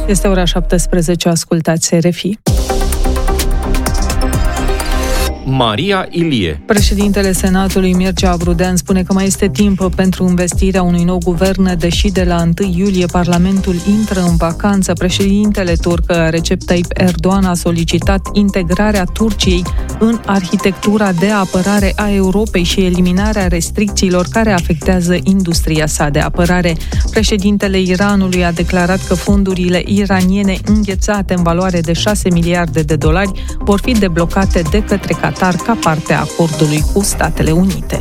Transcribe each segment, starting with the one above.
Este ora 17, ascultați RFI. Maria Ilie. Președintele Senatului Mircea Brudean spune că mai este timp pentru investirea unui nou guvern, deși de la 1 iulie Parlamentul intră în vacanță. Președintele turc Recep Tayyip Erdogan a solicitat integrarea Turciei în arhitectura de apărare a Europei și eliminarea restricțiilor care afectează industria sa de apărare. Președintele Iranului a declarat că fondurile iraniene înghețate în valoare de 6 miliarde de dolari vor fi deblocate de către Qatar ca parte a acordului cu Statele Unite.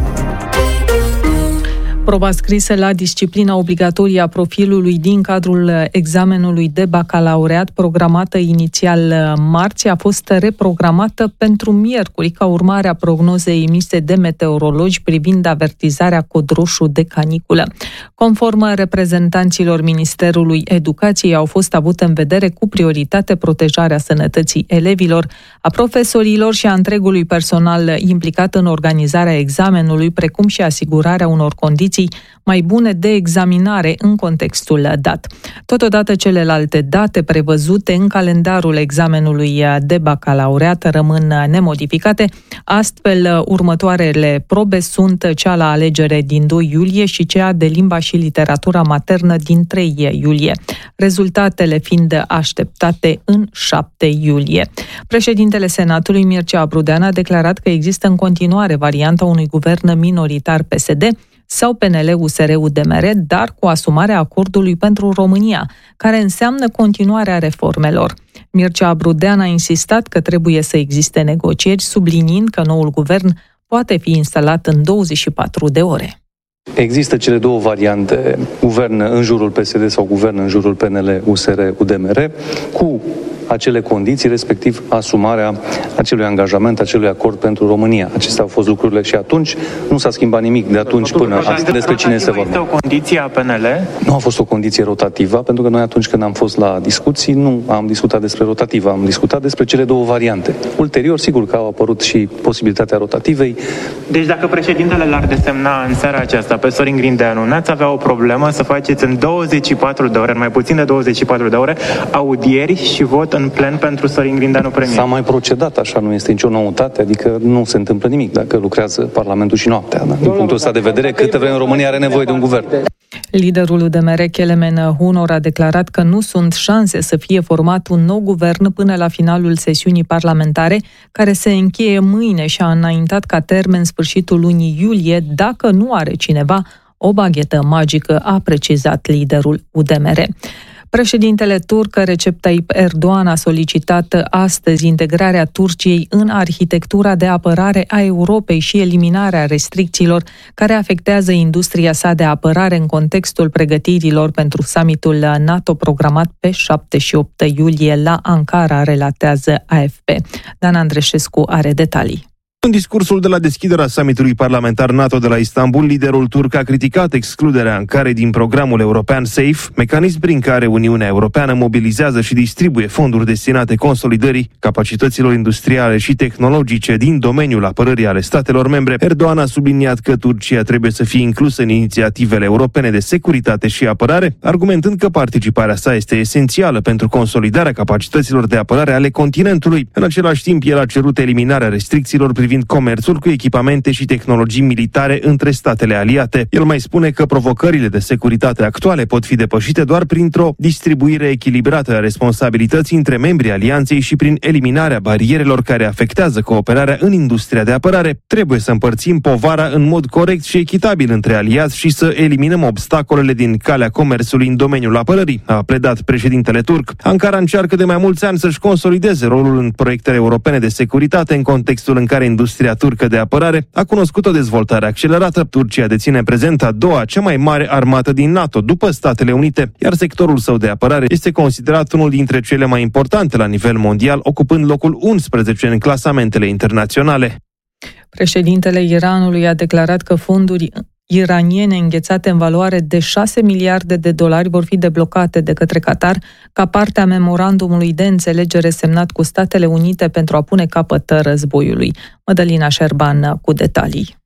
Proba scrisă la disciplina obligatorie a profilului din cadrul examenului de bacalaureat, programată inițial marți, a fost reprogramată pentru miercuri, ca urmare a prognozei emise de meteorologi privind avertizarea cod roșu de caniculă. Conform reprezentanților Ministerului Educației, au fost avute în vedere cu prioritate protejarea sănătății elevilor, a profesorilor și a întregului personal implicat în organizarea examenului, precum și asigurarea unor condiții mai bune de examinare în contextul dat. Totodată, celelalte date prevăzute în calendarul examenului de bacalaureat rămân nemodificate. Astfel, următoarele probe sunt cea la alegere din 2 iulie și cea de limba și literatura maternă din 3 iulie, rezultatele fiind așteptate în 7 iulie. Președintele Senatului Mircea Brudean a declarat că există în continuare varianta unui guvern minoritar PSD sau PNL-USR-UDMR, dar cu asumarea acordului pentru România, care înseamnă continuarea reformelor. Mircea Brudean a insistat că trebuie să existe negocieri, subliniind că noul guvern poate fi instalat în 24 de ore. Există cele două variante, guvern în jurul PSD sau guvern în jurul PNL-USR-UDMR, cu acele condiții, respectiv asumarea acelui angajament, acelui acord pentru România. Acestea au fost lucrurile și atunci. Nu s-a schimbat nimic de atunci până astăzi. Despre cine se vorbește. Este o condiție a PNL? Nu a fost o condiție rotativă, pentru că noi atunci când am fost la discuții nu am discutat despre rotativă, am discutat despre cele două variante. Ulterior, sigur că au apărut și posibilitatea rotativei. Deci dacă președintele l-ar desemna în seara aceasta pe Sorin Grindeanu, n-ați avea o problemă să faceți în 24 de ore, în mai puțin de 24 de ore, audieri și vot în plen pentru Sorin Grindeanu premier? S-a mai procedat așa, nu este nicio noutate, adică nu se întâmplă nimic dacă lucrează Parlamentul și noaptea. Da? Din punctul ăsta de vedere, câtă vreme România are nevoie de un guvern. Liderul UDMR, Kelemen Hunor, a declarat că nu sunt șanse să fie format un nou guvern până la finalul sesiunii parlamentare, care se încheie mâine, și a înaintat ca termen sfârșitul lunii iulie, dacă nu are cineva o baghetă magică, a precizat liderul UDMR. Președintele turc Recep Tayyip Erdogan a solicitat astăzi integrarea Turciei în arhitectura de apărare a Europei și eliminarea restricțiilor care afectează industria sa de apărare în contextul pregătirilor pentru summitul NATO programat pe 7 și 8 iulie la Ankara, relatează AFP. Dan Andreșescu are detalii. În discursul de la deschiderea summitului parlamentar NATO de la Istanbul, liderul turc a criticat excluderea Ankarei din programul european SAFE, mecanism prin care Uniunea Europeană mobilizează și distribuie fonduri destinate consolidării capacităților industriale și tehnologice din domeniul apărării ale statelor membre. Erdogan a subliniat că Turcia trebuie să fie inclusă în inițiativele europene de securitate și apărare, argumentând că participarea sa este esențială pentru consolidarea capacităților de apărare ale continentului. În același timp, el a cerut eliminarea restricțiilor privind comerțul cu echipamente și tehnologii militare între statele aliate. El mai spune că provocările de securitate actuale pot fi depășite doar printr-o distribuire echilibrată a responsabilității între membrii alianței și prin eliminarea barierelor care afectează cooperarea în industria de apărare. Trebuie să împărțim povara în mod corect și echitabil între aliați și să eliminăm obstacolele din calea comerțului în domeniul apărării, a pledat președintele turc. Ankara încearcă de mai mulți ani să-și consolideze rolul în proiectele europene de securitate în contextul în care industria turcă de apărare a cunoscut o dezvoltare accelerată. Turcia deține prezent a doua cea mai mare armată din NATO, după Statele Unite, iar sectorul său de apărare este considerat unul dintre cele mai importante la nivel mondial, ocupând locul 11 în clasamentele internaționale. Președintele Iranului a declarat că fonduri iraniene înghețate în valoare de 6 miliarde de dolari vor fi deblocate de către Qatar ca parte a memorandumului de înțelegere semnat cu Statele Unite pentru a pune capăt războiului. Mădălina Șerban cu detalii.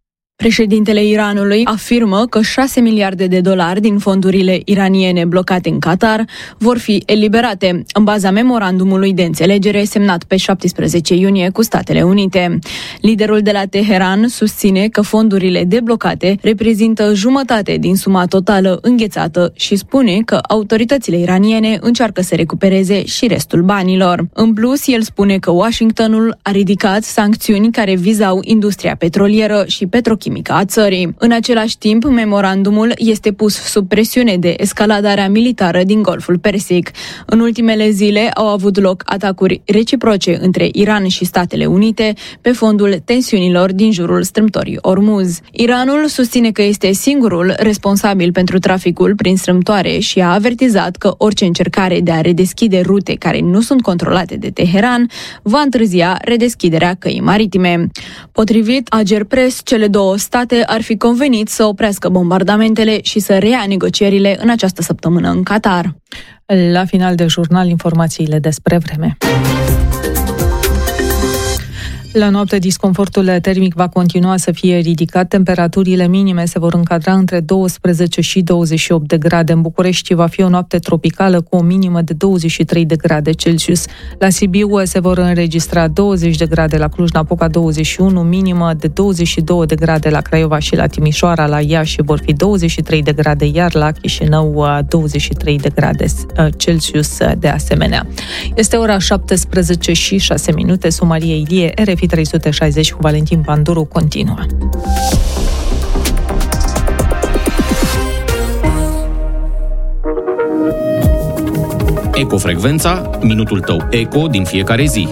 Președintele Iranului afirmă că 6 miliarde de dolari din fondurile iraniene blocate în Qatar vor fi eliberate, în baza memorandumului de înțelegere semnat pe 17 iunie cu Statele Unite. Liderul de la Teheran susține că fondurile deblocate reprezintă jumătate din suma totală înghețată și spune că autoritățile iraniene încearcă să recupereze și restul banilor. În plus, el spune că Washingtonul a ridicat sancțiuni care vizau industria petrolieră și petrochimică a țării. În același timp, memorandumul este pus sub presiune de escaladarea militară din Golful Persic. În ultimele zile au avut loc atacuri reciproce între Iran și Statele Unite pe fondul tensiunilor din jurul strâmtorii Ormuz. Iranul susține că este singurul responsabil pentru traficul prin strâmtoare și a avertizat că orice încercare de a redeschide rute care nu sunt controlate de Teheran va întârzia redeschiderea căii maritime. Potrivit Agerpres, cele două state ar fi convenit să oprească bombardamentele și să reia negocierile în această săptămână în Qatar. La final de jurnal, informațiile despre vreme. La noapte, disconfortul termic va continua să fie ridicat. Temperaturile minime se vor încadra între 12 și 28 de grade. În București va fi o noapte tropicală cu o minimă de 23 de grade Celsius. La Sibiu se vor înregistra 20 de grade, la Cluj-Napoca 21, minimă de 22 de grade la Craiova și la Timișoara. La Iași vor fi 23 de grade, iar la Chișinău 23 de grade Celsius de asemenea. Este ora 17 și 6 minute. Sunt Maria Ilie, RFI 360 cu Valentin Panduru continuă. Ecofrecvența, minutul tău eco din fiecare zi.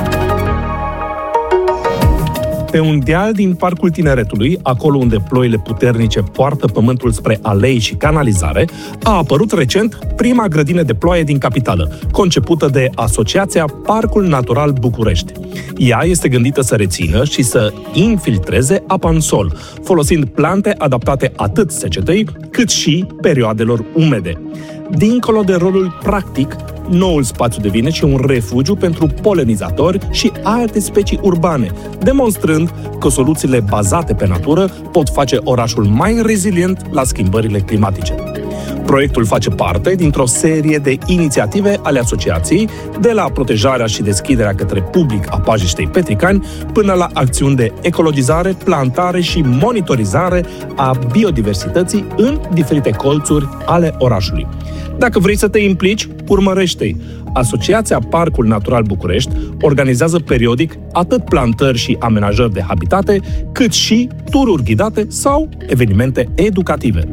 Pe un deal din Parcul Tineretului, acolo unde ploile puternice poartă pământul spre alei și canalizare, a apărut recent prima grădină de ploaie din capitală, concepută de Asociația Parcul Natural București. Ea este gândită să rețină și să infiltreze apa în sol, folosind plante adaptate atât secetei, cât și perioadelor umede. Dincolo de rolul practic, noul spațiu devine și un refugiu pentru polenizatori și alte specii urbane, demonstrând că soluțiile bazate pe natură pot face orașul mai rezilient la schimbările climatice. Proiectul face parte dintr-o serie de inițiative ale asociației, de la protejarea și deschiderea către public a pajiștei Petricani, până la acțiuni de ecologizare, plantare și monitorizare a biodiversității în diferite colțuri ale orașului. Dacă vrei să te implici, urmărește-i. Asociația Parcul Natural București organizează periodic atât plantări și amenajări de habitate, cât și tururi ghidate sau evenimente educative.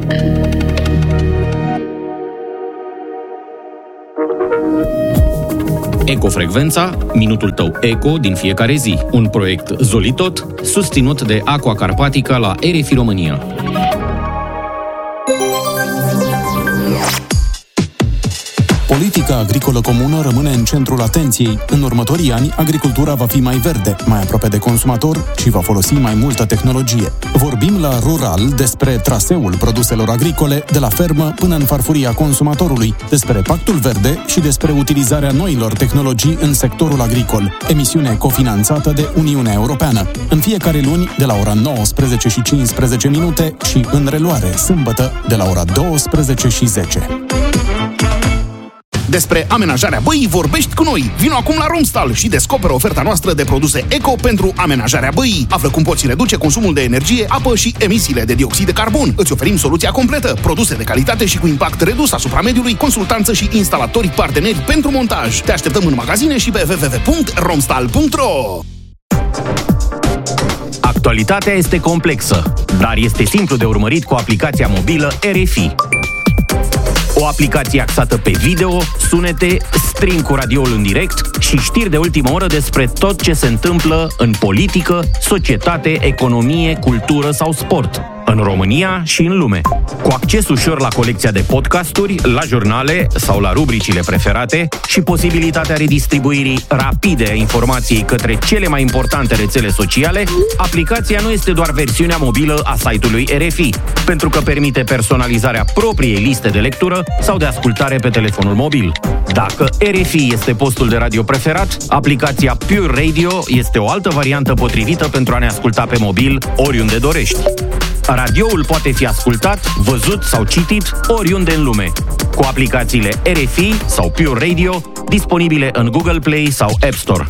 Ecofrecvența, minutul tău eco din fiecare zi. Un proiect Zolitot, susținut de Aqua Carpatica la RFI România. Politica agricolă comună rămâne în centrul atenției. În următorii ani, agricultura va fi mai verde, mai aproape de consumator și va folosi mai multă tehnologie. Vorbim la Rural despre traseul produselor agricole, de la fermă până în farfuria consumatorului, despre Pactul Verde și despre utilizarea noilor tehnologii în sectorul agricol. Emisiune cofinanțată de Uniunea Europeană. În fiecare luni, de la ora 19 și 15 minute și în reluare, sâmbătă, de la ora 12 și 10. Despre amenajarea băii vorbești cu noi. Vino acum la Romstal și descoperă oferta noastră de produse eco pentru amenajarea băii. Află cum poți reduce consumul de energie, apă și emisiile de dioxid de carbon. Îți oferim soluția completă, produse de calitate și cu impact redus asupra mediului, consultanță și instalatori parteneri pentru montaj. Te așteptăm în magazine și pe www.romstal.ro. Actualitatea este complexă, dar este simplu de urmărit cu aplicația mobilă RFI. O aplicație axată pe video, sunete, stream cu radioul în direct și știri de ultimă oră despre tot ce se întâmplă în politică, societate, economie, cultură sau sport. în România și în lume. Cu acces ușor la colecția de podcasturi, la jurnale sau la rubricile preferate și posibilitatea redistribuirii rapide a informației către cele mai importante rețele sociale, aplicația nu este doar versiunea mobilă a site-ului RFI, pentru că permite personalizarea propriei liste de lectură sau de ascultare pe telefonul mobil. Dacă RFI este postul de radio preferat, aplicația Pure Radio este o altă variantă potrivită pentru a ne asculta pe mobil oriunde dorești. Radioul poate fi ascultat, văzut sau citit oriunde în lume, cu aplicațiile RFI sau Pure Radio, disponibile în Google Play sau App Store.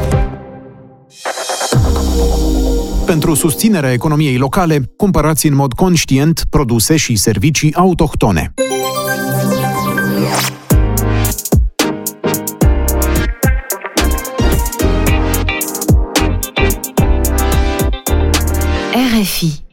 Pentru susținerea economiei locale, cumpărați în mod conștient produse și servicii autohtone. RFI